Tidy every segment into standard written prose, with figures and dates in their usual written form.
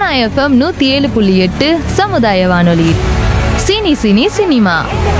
FM 107.8 சமுதாய வானொலி. Cine cine cinema.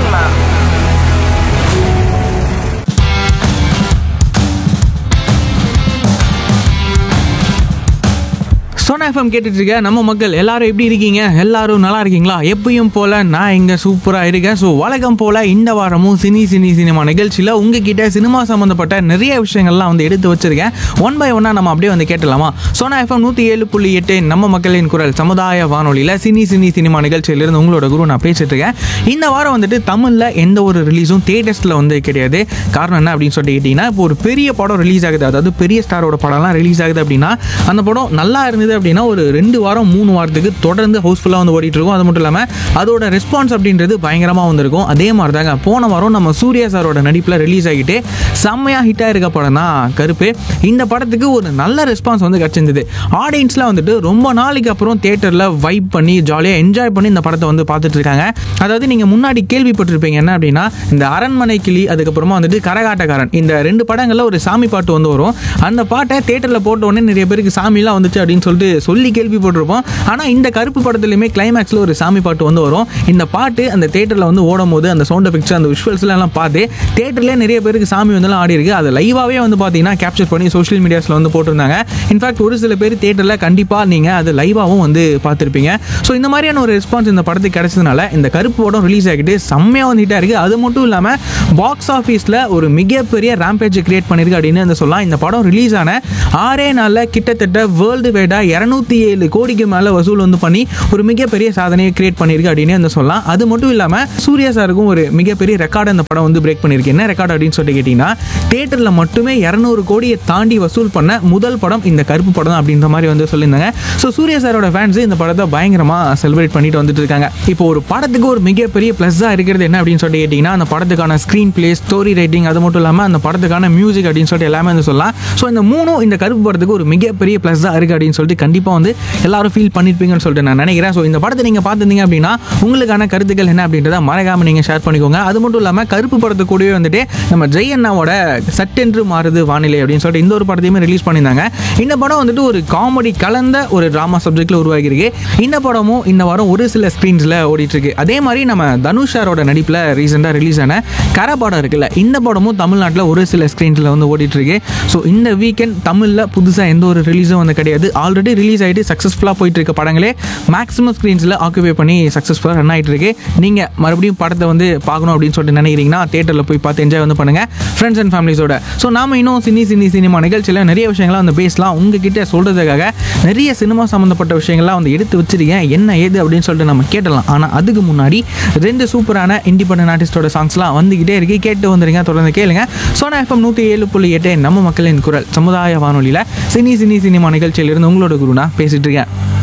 Sona FM கேட்டுட்டு இருக்க நம்ம மக்கள் எல்லாரும் எப்படி இருக்கீங்க? எல்லாரும் நல்லா இருக்கீங்களா? எப்பயும் போல நான் இங்கே சூப்பராக இருக்கேன். ஸோ வழக்கம் போல் இந்த வாரமும் சினி சினிமா நிகழ்ச்சியில் உங்ககிட்ட சினிமா சம்மந்தப்பட்ட நிறைய விஷயங்கள்லாம் வந்து எடுத்து வச்சிருக்கேன். ஒன் பை ஒன்னாக நம்ம அப்படியே வந்து கேட்டலாமா? சோனா எஃப்எம் 107.8 நம்ம மக்களின் குரல் சமுதாய வானொலியில் சினி சினிமா நிகழ்ச்சியிலிருந்து உங்களோட குரு நான் பேசிட்டு இருக்கேன். இந்த வாரம் வந்துட்டு தமிழில் எந்த ஒரு ரிலீஸும் தியேட்டர்ஸில் வந்து கிடையாது. காரணம் என்ன அப்படின்னு சொல்லிட்டு கேட்டிங்கன்னா, இப்போ ஒரு பெரிய படம் ரிலீஸ் ஆகுது, அதாவது பெரிய ஸ்டாரோட படம்லாம் ரிலீஸ் ஆகுது அப்படின்னா அந்த படம் நல்லா இருந்தது அப்படின்னா ஒரு 2 வாரம் 3 வாரத்துக்கு தொடர்ந்து ஹவுஸ்ஃபுல்லாக வந்து ஓடிட்டு இருக்கும். அது மட்டும் இல்லாமல் அதோட ரெஸ்பான்ஸ் அப்படின்றது பயங்கரமாக வந்திருக்கும். அதே மாதிரி தாங்க போன வாரம் நம்ம சூர்யா சாரோட நடிப்பில் ரிலீஸ் ஆகிட்டு செம்மையாக ஹிட்டாக இருக்க படம் தான் கருப்பு. இந்த படத்துக்கு ஒரு நல்ல ரெஸ்பான்ஸ் வந்து கிடச்சிருந்தது. ஆடியன்ஸ்லாம் வந்துட்டு ரொம்ப நாளைக்கு அப்புறம் தியேட்டரில் வைப் பண்ணி ஜாலியாக என்ஜாய் பண்ணி இந்த படத்தை வந்து பார்த்துட்டு இருக்காங்க. அதாவது நீங்கள் முன்னாடி கேள்விப்பட்டிருப்பீங்க என்ன அப்படின்னா, இந்த அரண்மனை கிளி அதுக்கப்புறமா வந்துட்டு கரகாட்டக்காரன், இந்த 2 படங்களில் ஒரு சாமி பாட்டு வந்து வரும். அந்த பாட்டை தியேட்டரில் போட்ட உடனே நிறைய பேருக்கு சாமிலாம் வந்துச்சு அப்படின்னு சொல்லி கேள்விப்பட்டிருப்போம். ஆனால் இந்த கருப்பு படத்துலையுமே கிளைமேக்ஸில் ஒரு சாமி பாட்டு வந்து வரும். இந்த பாட்டு அந்த தியேட்டரில் வந்து ஓடும் போது அந்த சவுண்ட் எஃபெக்ட்ஸ் அந்த விஷுவல்ஸ்லாம் பார்த்து தியேட்டர்லேயே நிறைய பேருக்கு சாமி வந்து ஆடி இருக்கு. அது லைவாகவே வந்து பார்த்தீங்கன்னா கேப்சர் பண்ணி சோஷியல் மீடியாஸில் வந்து போட்டிருந்தாங்க. இன்ஃபேக்ட் ஒரு சில பேர் தியேட்டரில் கண்டிப்பாக நீங்கள் அது லைவாகவும் வந்து பார்த்துருப்பீங்க. ஸோ இந்த மாதிரியான ஒரு ரெஸ்பான்ஸ் இந்த படத்துக்கு கிடைச்சதுனால இந்த கருப்பு படம் ரிலீஸ் ஆகிட்டு செம்மையாக வந்து ஹிட்டாக இருக்குது. அது மட்டும் இல்லாமல் பாக்ஸ் ஆஃபீஸில் ஒரு மிகப்பெரிய ரேம்பேஜ் கிரியேட் பண்ணியிருக்கு அப்படின்னு வந்து சொல்லலாம். இந்த படம் ரிலீஸ் ஆன 6 நாளில் கிட்டத்தட்ட வேர்ல்டு வைடாக 207 கோடிக்கு மேலே வசூல் வந்து பண்ணி ஒரு மிகப்பெரிய சாதனையை கிரியேட் பண்ணியிருக்கு அப்படின்னு வந்து சொல்லலாம். அது மட்டும் இல்லாமல் சூர்யா சாருக்கும் ஒரு மிகப்பெரிய ரெக்கார்டு அந்த படம் வந்து பிரேக் பண்ணியிருக்கு. என்ன ரெக்கார்டு அப்படின்னு சொல்லிட்டு கேட்டிங்கன்னா, தியேட்டரில் மட்டுமே 200 கோடியை தாண்டி வசூல் பண்ண முதல் படம் இந்த கருப்பு படம் அப்படின்ற மாதிரி வந்து சொல்லியிருந்தாங்க. ஸோ சூர்யா சாரோட ஃபேன்ஸ் இந்த படத்தை பயங்கரமாக செலிப்ரேட் பண்ணிட்டு வந்துட்டு இருக்காங்க. இப்போ ஒரு படத்துக்கு ஒரு மிகப்பெரிய ப்ளஸ்ஸாக இருக்கிறது என்ன அப்படின்னு சொல்லிட்டு கேட்டிங்கன்னா, அந்த படத்துக்கான ஸ்க்ரீன் பிளே, ஸ்டோரி ரைட்டிங், அது மட்டும் இல்லாமல் அந்த படத்துக்கான மியூசிக் அப்படின்னு சொல்லிட்டு எல்லாமே வந்து சொல்லலாம். ஸோ இந்த மூணும் இந்த கருப்பு படத்துக்கு ஒரு மிகப்பெரிய ப்ளஸ்ஸாக இருக்குது அப்படின்னு சொல்லிட்டு கண்டிப்பாக வந்து எல்லாரும் ஃபீல் பண்ணியிருப்பீங்கன்னு சொல்லிட்டு நான் நினைக்கிறேன். ஸோ இந்த படத்தை நீங்கள் பார்த்துருந்தீங்க அப்படின்னா உங்களுக்கான கருத்துக்கள் என்ன அப்படின்றத மறக்காமல் நீங்கள் ஷேர் பண்ணிக்கோங்க. அது மட்டும் இல்லாமல் கருப்பு படத்து கூடவே வந்துட்டு நம்ம ஜெய் அண்ணாவோட சட்டென்று மாறுது வானிலை அப்படின்னு சொல்லிட்டு இந்த ஒரு படத்தையுமே ரிலீஸ் பண்ணியிருந்தாங்க. இந்த படம் வந்துட்டு ஒரு காமெடி கலந்த ஒரு ட்ராமா சப்ஜெக்டில் உருவாகிருக்கு. இந்த படமும் இந்த வாரம் ஒரு சில ஸ்க்ரீன்ஸில் ஓடிட்டு இருக்கு. அதே மாதிரி நம்ம தனுஷாரோட நடிப்பில் ரீசெண்டாக ரிலீஸ் ஆன கரை படம் இருக்குல்ல, இந்த படமும் தமிழ்நாட்டில் ஒரு சில ஸ்க்ரீன்ஸில் வந்து ஓடிட்டு இருக்கு. ஸோ இந்த வீக்கெண்ட் தமிழில் புதுசாக எந்த ஒரு ரிலீஸும் வந்து கிடையாது. ஆல்ரெடி ரிலீஸ் ஆகிட்டு சக்ஸஸ்ஃபுல்லாக போயிட்டு இருக்க படங்களே மேக்ஸிமம் ஸ்க்ரீன்ஸில் ஆக்குபை பண்ணி சக்ஸஸ்ஃபுல்லாக ரன் ஆகிட்டு இருக்கு. நீங்கள் மறுபடியும் படத்தை வந்து பார்க்கணும் அப்படின்னு சொல்லிட்டு நினைக்கிறீங்கன்னா தியேட்டரில் போய் பார்த்து என்ஜாய் வந்து பண்ணுங்கள் ஃப்ரெண்ட்ஸ் அண்ட் ஃபேமிலிஸோட. ஸோ நாம இன்னும் சினிமா நிகழ்ச்சியில் நிறைய விஷயங்கள்லாம் வந்து பேசலாம். உங்ககிட்ட சொல்கிறதுக்காக நிறைய சினிமா சம்மந்தப்பட்ட விஷயங்கள்லாம் வந்து எடுத்து வச்சிருக்கேன். என்ன ஏது அப்படின்னு சொல்லிட்டு நம்ம கேட்டலாம். ஆனால் அதுக்கு முன்னாடி 2 சூப்பரான இண்டிபெண்டன்ட் ஆர்டிஸ்டோட சாங்ஸ்லாம் வந்துகிட்டே இருக்கு. கேட்டு வந்துருங்க, தொடர்ந்து கேளுங்க. சோனா எஃப்எம் 107.8 நம்ம மக்களின் குரல் சமுதாய வானொலியில் சினிமா நிகழ்ச்சியிலிருந்து உங்களோட குருனா பேசிட்டு இருக்கேன்.